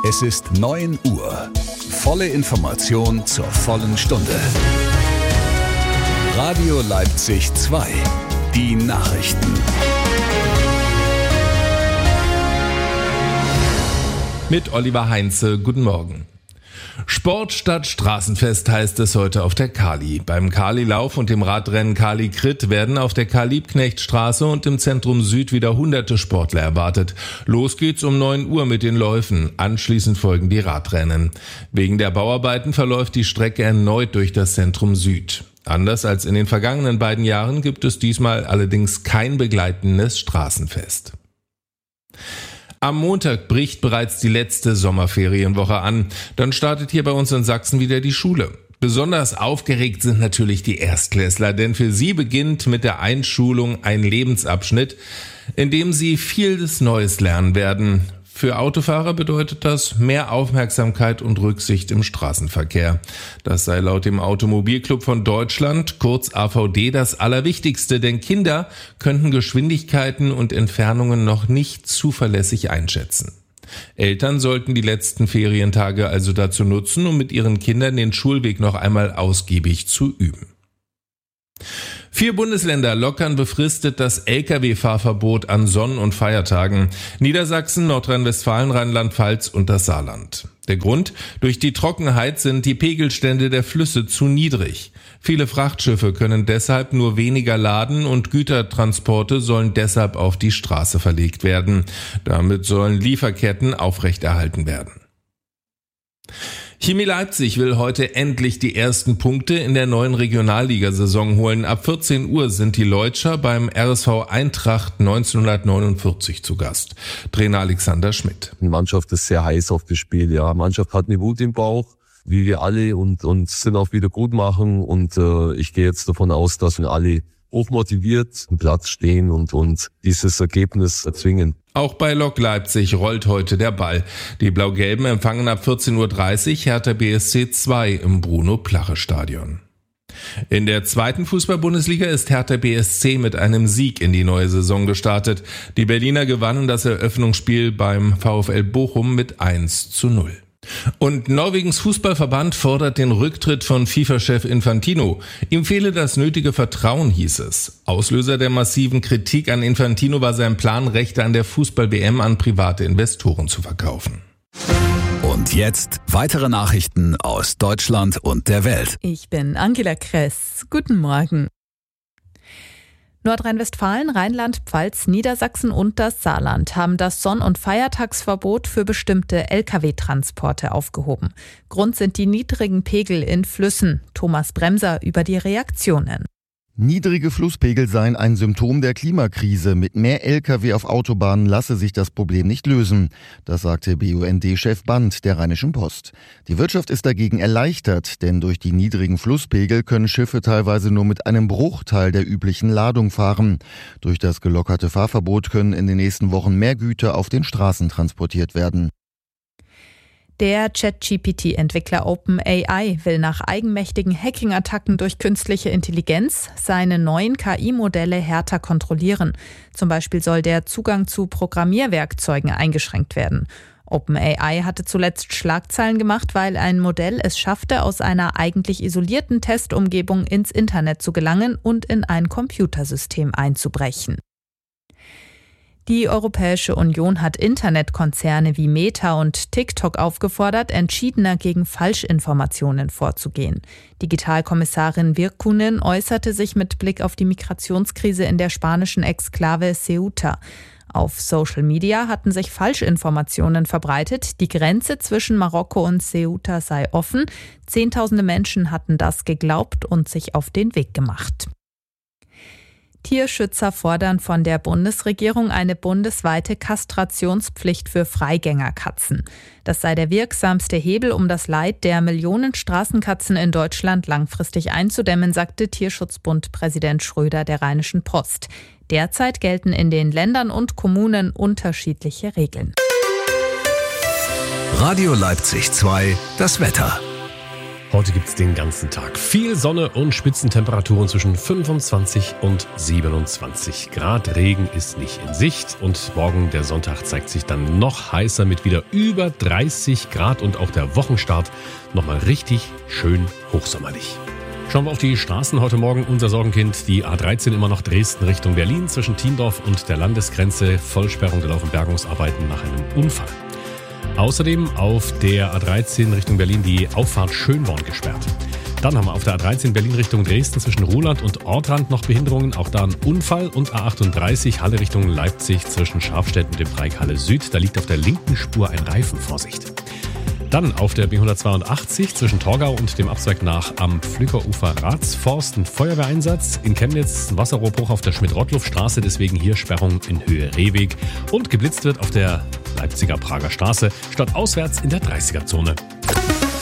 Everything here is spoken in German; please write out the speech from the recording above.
Es ist 9 Uhr. Volle Information zur vollen Stunde. Radio Leipzig 2. Die Nachrichten. Mit Oliver Heinze, guten Morgen. Sport statt Straßenfest heißt es heute auf der Kali. Beim Kali-Lauf und dem Radrennen Kali-Krit werden auf der Karl-Liebknecht-Straße und im Zentrum Süd wieder hunderte Sportler erwartet. Los geht's um 9 Uhr mit den Läufen. Anschließend folgen die Radrennen. Wegen der Bauarbeiten verläuft die Strecke erneut durch das Zentrum Süd. Anders als in den vergangenen beiden Jahren gibt es diesmal allerdings kein begleitendes Straßenfest. Am Montag bricht bereits die letzte Sommerferienwoche an. Dann startet hier bei uns in Sachsen wieder die Schule. Besonders aufgeregt sind natürlich die Erstklässler, denn für sie beginnt mit der Einschulung ein Lebensabschnitt, in dem sie vieles Neues lernen werden. Für Autofahrer bedeutet das mehr Aufmerksamkeit und Rücksicht im Straßenverkehr. Das sei laut dem Automobilclub von Deutschland, kurz AVD, das Allerwichtigste, denn Kinder könnten Geschwindigkeiten und Entfernungen noch nicht zuverlässig einschätzen. Eltern sollten die letzten Ferientage also dazu nutzen, um mit ihren Kindern den Schulweg noch einmal ausgiebig zu üben. 4 Bundesländer lockern befristet das Lkw-Fahrverbot an Sonn- und Feiertagen. Niedersachsen, Nordrhein-Westfalen, Rheinland-Pfalz und das Saarland. Der Grund? Durch die Trockenheit sind die Pegelstände der Flüsse zu niedrig. Viele Frachtschiffe können deshalb nur weniger laden und Gütertransporte sollen deshalb auf die Straße verlegt werden. Damit sollen Lieferketten aufrechterhalten werden. Chemie Leipzig will heute endlich die ersten Punkte in der neuen Regionalligasaison holen. Ab 14 Uhr sind die Leutscher beim RSV Eintracht 1949 zu Gast. Trainer Alexander Schmidt. Die Mannschaft ist sehr heiß auf das Spiel. Ja, die Mannschaft hat eine Wut im Bauch, wie wir alle, und sind auch wieder gut machen. Und ich gehe jetzt davon aus, dass wir alle hochmotiviert am Platz stehen und dieses Ergebnis erzwingen. Auch bei Lok Leipzig rollt heute der Ball. Die Blau-Gelben empfangen ab 14.30 Uhr Hertha BSC 2 im Bruno-Plache-Stadion. In der zweiten Fußball-Bundesliga ist Hertha BSC mit einem Sieg in die neue Saison gestartet. Die Berliner gewannen das Eröffnungsspiel beim VfL Bochum mit 1:0. Und Norwegens Fußballverband fordert den Rücktritt von FIFA-Chef Infantino. Ihm fehle das nötige Vertrauen, hieß es. Auslöser der massiven Kritik an Infantino war sein Plan, Rechte an der Fußball-WM an private Investoren zu verkaufen. Und jetzt weitere Nachrichten aus Deutschland und der Welt. Ich bin Angela Kress. Guten Morgen. Nordrhein-Westfalen, Rheinland-Pfalz, Niedersachsen und das Saarland haben das Sonn- und Feiertagsverbot für bestimmte Lkw-Transporte aufgehoben. Grund sind die niedrigen Pegel in Flüssen. Thomas Bremser über die Reaktionen. Niedrige Flusspegel seien ein Symptom der Klimakrise. Mit mehr Lkw auf Autobahnen lasse sich das Problem nicht lösen. Das sagte BUND-Chef Band der Rheinischen Post. Die Wirtschaft ist dagegen erleichtert, denn durch die niedrigen Flusspegel können Schiffe teilweise nur mit einem Bruchteil der üblichen Ladung fahren. Durch das gelockerte Fahrverbot können in den nächsten Wochen mehr Güter auf den Straßen transportiert werden. Der ChatGPT-Entwickler OpenAI will nach eigenmächtigen Hacking-Attacken durch künstliche Intelligenz seine neuen KI-Modelle härter kontrollieren. Zum Beispiel soll der Zugang zu Programmierwerkzeugen eingeschränkt werden. OpenAI hatte zuletzt Schlagzeilen gemacht, weil ein Modell es schaffte, aus einer eigentlich isolierten Testumgebung ins Internet zu gelangen und in ein Computersystem einzubrechen. Die Europäische Union hat Internetkonzerne wie Meta und TikTok aufgefordert, entschiedener gegen Falschinformationen vorzugehen. Digitalkommissarin Virkkunen äußerte sich mit Blick auf die Migrationskrise in der spanischen Exklave Ceuta. Auf Social Media hatten sich Falschinformationen verbreitet, die Grenze zwischen Marokko und Ceuta sei offen. Zehntausende Menschen hatten das geglaubt und sich auf den Weg gemacht. Tierschützer fordern von der Bundesregierung eine bundesweite Kastrationspflicht für Freigängerkatzen. Das sei der wirksamste Hebel, um das Leid der Millionen Straßenkatzen in Deutschland langfristig einzudämmen, sagte Tierschutzbund-Präsident Schröder der Rheinischen Post. Derzeit gelten in den Ländern und Kommunen unterschiedliche Regeln. Radio Leipzig 2, das Wetter. Heute gibt es den ganzen Tag viel Sonne und Spitzentemperaturen zwischen 25 und 27 Grad. Regen ist nicht in Sicht und morgen, der Sonntag, zeigt sich dann noch heißer mit wieder über 30 Grad und auch der Wochenstart nochmal richtig schön hochsommerlich. Schauen wir auf die Straßen heute Morgen. Unser Sorgenkind, die A13 immer noch Dresden Richtung Berlin zwischen Thiendorf und der Landesgrenze. Vollsperrung, da laufen Bergungsarbeiten nach einem Unfall. Außerdem auf der A13 Richtung Berlin die Auffahrt Schönborn gesperrt. Dann haben wir auf der A13 Berlin Richtung Dresden zwischen Ruhland und Ortrand noch Behinderungen. Auch da ein Unfall. Und A38 Halle Richtung Leipzig zwischen Scharfstedt und dem Dreieck Halle Süd. Da liegt auf der linken Spur ein Reifen. Vorsicht. Dann auf der B182 zwischen Torgau und dem Abzweig nach am Pflückerufer Ratsforst ein Feuerwehreinsatz. In Chemnitz ein Wasserrohrbruch auf der Schmidt-Rottluff-Straße, deswegen hier Sperrung in Höhe Rehweg. Und geblitzt wird auf der Leipziger Prager Straße statt auswärts in der 30er-Zone.